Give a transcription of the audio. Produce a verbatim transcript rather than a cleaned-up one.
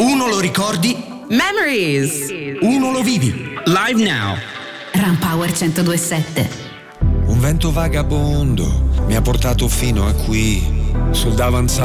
Uno lo ricordi, Memories. uno lo vivi. Live now. Rampower centodue e sette. Un vento vagabondo mi ha portato fino a qui, sul davanzale